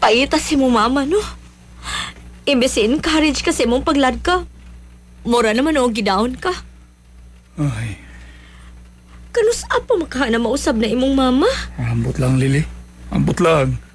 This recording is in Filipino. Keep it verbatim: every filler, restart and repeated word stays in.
Paita si mo mama, no? Imbes encourage ka sa imong pagladka. Mura naman o gidaon ka. Ay, Kanus apa makahana mausab na imong mama? ambot lang, Lily. Ambot lang.